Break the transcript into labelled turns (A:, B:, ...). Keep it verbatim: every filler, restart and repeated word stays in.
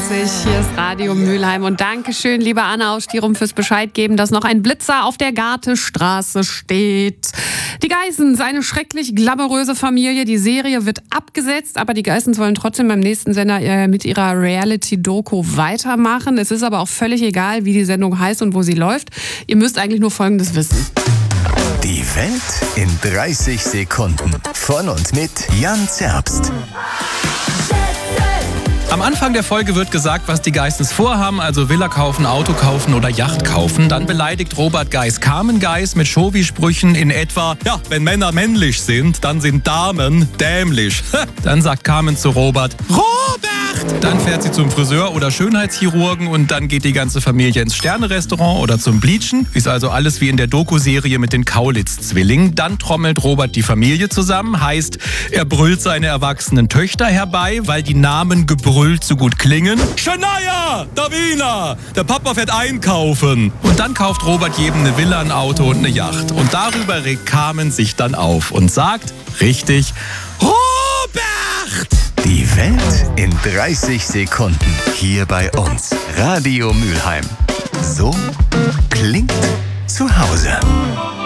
A: dreißig, hier ist Radio Mülheim und Dankeschön, liebe Anna aus Stirum, fürs Bescheid geben, dass noch ein Blitzer auf der Gartestraße steht. Die Geissens, eine schrecklich glamouröse Familie. Die Serie wird abgesetzt, aber die Geissens wollen trotzdem beim nächsten Sender äh, mit ihrer Reality-Doku weitermachen. Es ist aber auch völlig egal, wie die Sendung heißt und wo sie läuft. Ihr müsst eigentlich nur Folgendes wissen.
B: Die Welt in dreißig Sekunden. Von und mit Jan Zerbst.
C: Am Anfang der Folge wird gesagt, was die Geissens vorhaben, also Villa kaufen, Auto kaufen oder Yacht kaufen. Dann beleidigt Robert Geiss Carmen Geiss mit Chauvi-Sprüchen in etwa, ja, wenn Männer männlich sind, dann sind Damen dämlich. Dann sagt Carmen zu Robert, Robert! Dann fährt sie zum Friseur oder Schönheitschirurgen und dann geht die ganze Familie ins Sterne-Restaurant oder zum Bleachen. Ist also alles wie in der Doku-Serie mit den Kaulitz-Zwillingen. Dann trommelt Robert die Familie zusammen, heißt, er brüllt seine erwachsenen Töchter herbei, weil die Namen gebrüllt so gut klingen. Shania, Davina, der Papa fährt einkaufen. Und dann kauft Robert jedem eine Villa, ein Auto und eine Yacht. Und darüber regt Carmen sich dann auf und sagt, richtig, Robert!
B: Die Welt in dreißig Sekunden. Hier bei uns. Radio Mülheim. So klingt zu Hause.